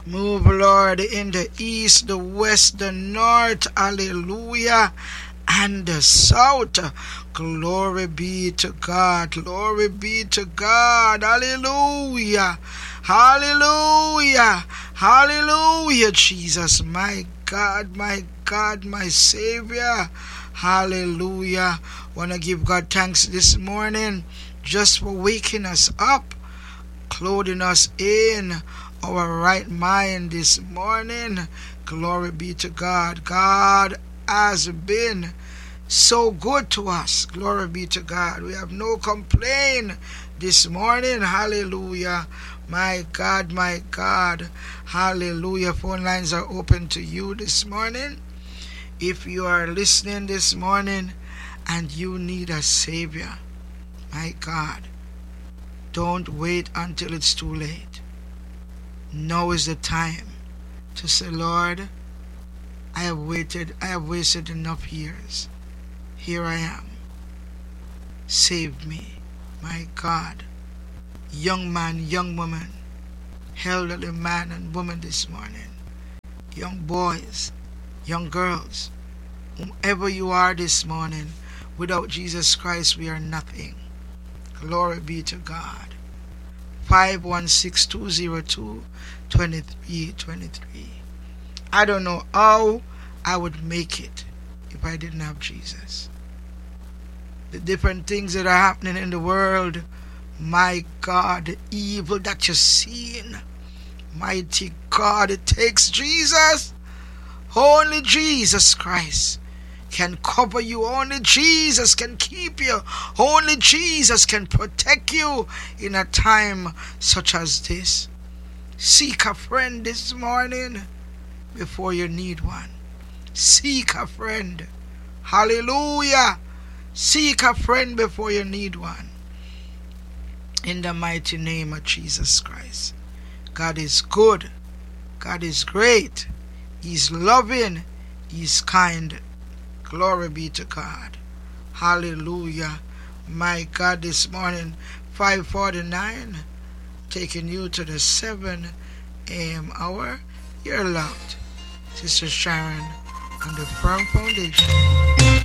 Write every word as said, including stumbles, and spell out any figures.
Move, Lord, in the east, the west, the north, hallelujah, and the south. Glory be to God, glory be to God, hallelujah, hallelujah, hallelujah, Jesus, my God, my God, my Savior, hallelujah. Want to give God thanks this morning just for waking us up, clothing us in our right mind this morning. Glory be to God. God has been so good to us. Glory be to God. We have no complaint this morning. Hallelujah. My God, my God. Hallelujah. Phone lines are open to you this morning. If you are listening this morning and you need a Savior, my God, don't wait until it's too late. Now is the time to say, Lord, I have waited, I have wasted enough years. Here I am. Save me, my God. Young man, young woman, elderly man and woman this morning, young boys, young girls, whomever you are this morning, without Jesus Christ we are nothing. Glory be to God. five one six, two zero two, two three two three. I don't know how I would make it if I didn't have Jesus. The different things that are happening in the world, my God, the evil that you're seeing, mighty God, it takes Jesus. Only Jesus Christ can cover you. Only Jesus can keep you. Only Jesus can protect you in a time such as this. Seek a friend this morning before you need one. Seek a friend. Hallelujah. Seek a friend before you need one. In the mighty name of Jesus Christ. God is good. God is great. He's loving. He's kind. Glory be to God. Hallelujah. My God, this morning, five forty-nine, taking you to the seven a.m. hour. You're loved. Sister Sharon on the Firm Foundation.